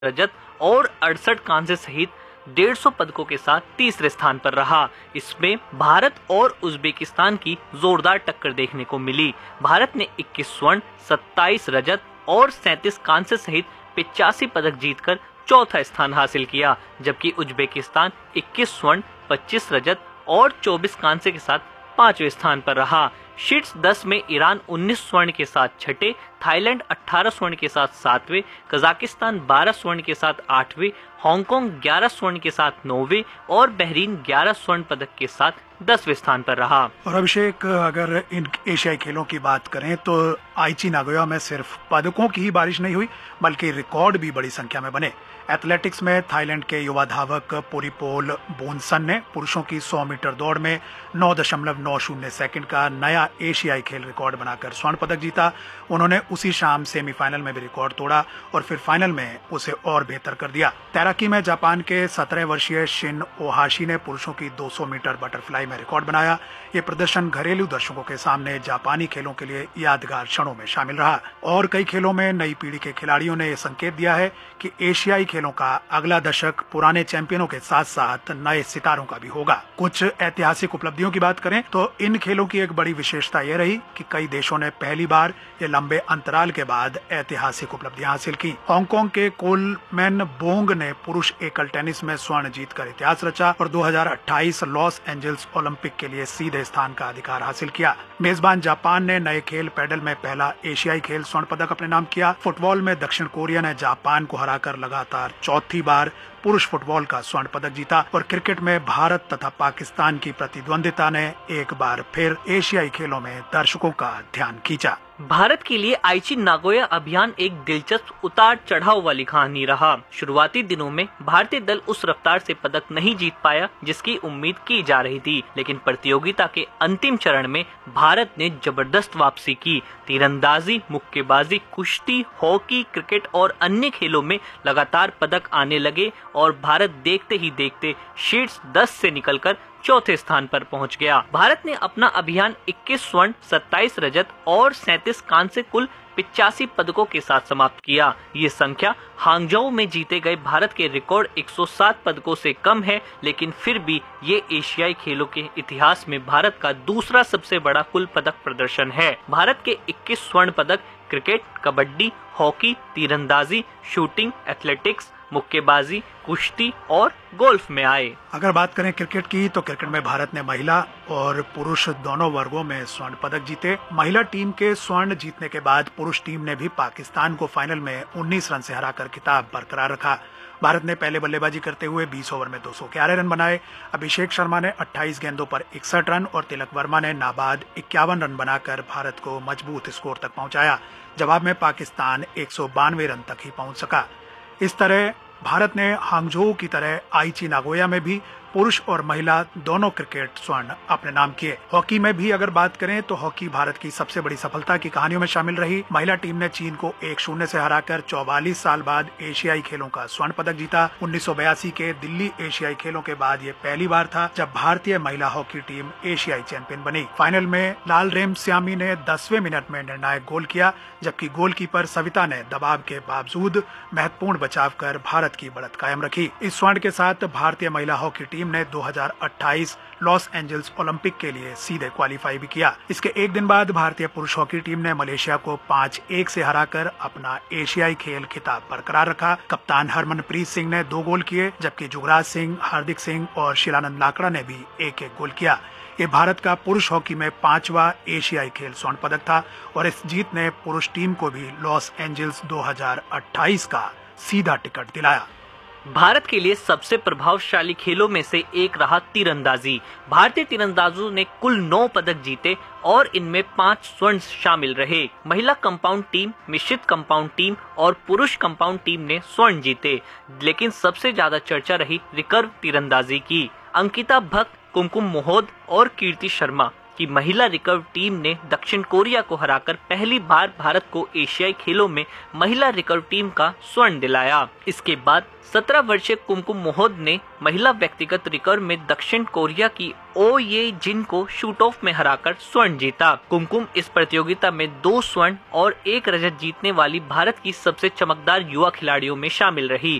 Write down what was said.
रजत और 68 कांस्य सहित 150 पदकों के साथ तीसरे स्थान पर रहा। इसमें भारत और उज्बेकिस्तान की जोरदार टक्कर देखने को मिली। भारत ने 21 स्वर्ण, 27 रजत और 37 कांस्य सहित 85 पदक जीतकर चौथा स्थान हासिल किया, जबकि उज्बेकिस्तान 21 स्वर्ण, 25 रजत और 24 कांस्य के साथ पांचवें स्थान पर रहा। शीर्ष 10 में ईरान 19 स्वर्ण के साथ छठे, थाईलैंड 18 स्वर्ण के साथ सातवें, कजाकिस्तान 12 स्वर्ण के साथ आठवें, हांगकांग 11 स्वर्ण के साथ नौवें और बहरीन 11 स्वर्ण पदक के साथ 10वें स्थान पर रहा। और अभिषेक, अगर इन एशियाई खेलों की बात करें तो आईची नागोया में सिर्फ पदकों की ही बारिश नहीं हुई बल्कि रिकॉर्ड भी बड़ी संख्या में बने। एथलेटिक्स में थाईलैंड के युवा धावक पुरीपोल बोनसन ने पुरुषों की 100 मीटर दौड़ में 9.90 सेकंड का नया एशियाई खेल रिकॉर्ड बनाकर स्वर्ण पदक जीता। उन्होंने उसी शाम सेमीफाइनल में भी रिकॉर्ड तोड़ा और फिर फाइनल में उसे और बेहतर कर दिया। तैराकी में जापान के 17 वर्षीय शिन ओहाशी ने पुरुषों की 200 मीटर बटरफ्लाई में रिकॉर्ड बनाया। ये प्रदर्शन घरेलू दर्शकों के सामने जापानी खेलों के लिए यादगार क्षणों में शामिल रहा। और कई खेलों में नई पीढ़ी के खिलाड़ियों ने यह संकेत दिया है कि एशियाई खेलों का अगला दशक पुराने चैंपियनों के साथ साथ नए सितारों का भी होगा। कुछ ऐतिहासिक उपलब्धियों की बात करें तो इन खेलों की एक बड़ी विशेषता यह रही कि कई देशों ने पहली बार ये लंबे अंतराल के बाद ऐतिहासिक उपलब्धियां हासिल की। हांगकांग के कोलमैन बोंग ने पुरुष एकल टेनिस में स्वर्ण जीतकर इतिहास रचा और 2028 लॉस एंजल्स ओलंपिक के लिए सीधे स्थान का अधिकार हासिल किया। मेजबान जापान ने नए खेल पैडल में पहला एशियाई खेल स्वर्ण पदक अपने नाम किया। फुटबॉल में दक्षिण कोरिया ने जापान को हराकर लगातार चौथी बार पुरुष फुटबॉल का स्वर्ण पदक जीता और क्रिकेट में भारत तथा पाकिस्तान की प्रतिद्वंदिता ने एक बार फिर एशियाई खेलों में दर्शकों का ध्यान खींचा। भारत के लिए आईची नागोया अभियान एक दिलचस्प उतार चढ़ाव वाली कहानी रहा। शुरुआती दिनों में भारतीय दल उस रफ्तार से पदक नहीं जीत पाया जिसकी उम्मीद की जा रही थी, लेकिन प्रतियोगिता के अंतिम चरण में भारत ने जबरदस्त वापसी की। तीरंदाजी, मुक्केबाजी, कुश्ती, हॉकी, क्रिकेट और अन्य खेलों में लगातार पदक आने लगे और भारत देखते ही देखते शीर्ष 10 से निकलकर चौथे स्थान पर पहुंच गया। भारत ने अपना अभियान 21 स्वर्ण, 27 रजत और 37 कांस्य कुल 85 पदकों के साथ समाप्त किया। ये संख्या हांगझोउ में जीते गए भारत के रिकॉर्ड 107 पदकों से कम है, लेकिन फिर भी ये एशियाई खेलों के इतिहास में भारत का दूसरा सबसे बड़ा कुल पदक प्रदर्शन है। भारत के 21 स्वर्ण पदक क्रिकेट, कबड्डी, हॉकी, तीरंदाजी, शूटिंग, एथलेटिक्स, मुक्केबाजी, कुश्ती और गोल्फ में आए। अगर बात करें क्रिकेट की तो क्रिकेट में भारत ने महिला और पुरुष दोनों वर्गों में स्वर्ण पदक जीते। महिला टीम के स्वर्ण जीतने के बाद पुरुष टीम ने भी पाकिस्तान को फाइनल में 19 रन से हराकर खिताब बरकरार रखा। भारत ने पहले बल्लेबाजी करते हुए 20 ओवर में 211 रन बनाए। अभिषेक शर्मा ने 28 गेंदों पर 61 रन और तिलक वर्मा ने नाबाद 51 रन बनाकर भारत को मजबूत स्कोर तक पहुंचाया। जवाब में पाकिस्तान 192 रन तक ही पहुंच सका। इस तरह भारत ने हांगझोउ की तरह आईची नागोया में भी पुरुष और महिला दोनों क्रिकेट स्वर्ण अपने नाम किए। हॉकी में भी अगर बात करें तो हॉकी भारत की सबसे बड़ी सफलता की कहानियों में शामिल रही। महिला टीम ने चीन को 1-0 से हराकर 44 साल बाद एशियाई खेलों का स्वर्ण पदक जीता। 1982 के दिल्ली एशियाई खेलों के बाद ये पहली बार था जब भारतीय महिला हॉकी टीम एशियाई चैंपियन बनी। फाइनल में लाल रेमस्यामी ने 10वें मिनट में निर्णायक गोल किया, जबकि गोलकीपर सविता ने दबाव के बावजूद महत्वपूर्ण बचाव कर भारत की बढ़त कायम रखी। इस स्वर्ण के साथ भारतीय महिला हॉकी टीम ने 2028 लॉस एंजल्स ओलंपिक के लिए सीधे क्वालिफाई भी किया। इसके एक दिन बाद भारतीय पुरुष हॉकी टीम ने मलेशिया को 5-1 से हराकर अपना एशियाई खेल खिताब बरकरार रखा। कप्तान हरमनप्रीत सिंह ने 2 गोल किए, जबकि जुगराज सिंह, हार्दिक सिंह और शिलानंद लाकड़ा ने भी 1-1 गोल किया। ये भारत का पुरुष हॉकी में 5वां एशियाई खेल स्वर्ण पदक था और इस जीत ने पुरुष टीम को भी लॉस एंजल्स 2028 का सीधा टिकट दिलाया। भारत के लिए सबसे प्रभावशाली खेलों में से एक रहा तीरंदाजी। भारतीय तीरंदाजों ने कुल 9 पदक जीते और इनमें 5 स्वर्ण शामिल रहे। महिला कंपाउंड टीम, मिश्रित कंपाउंड टीम और पुरुष कंपाउंड टीम ने स्वर्ण जीते, लेकिन सबसे ज्यादा चर्चा रही रिकर्व तीरंदाजी की। अंकिता भक्त, कुमकुम मोहोद और कीर्ति शर्मा कि महिला रिकर्व टीम ने दक्षिण कोरिया को हराकर पहली बार भारत को एशियाई खेलों में महिला रिकर्व टीम का स्वर्ण दिलाया। इसके बाद 17 वर्षीय कुमकुम मोहोद ने महिला व्यक्तिगत रिकर्व में दक्षिण कोरिया की ओ ये जिन को शूट ऑफ में हराकर स्वर्ण जीता। कुमकुम इस प्रतियोगिता में 2 स्वर्ण और 1 रजत जीतने वाली भारत की सबसे चमकदार युवा खिलाड़ियों में शामिल रही।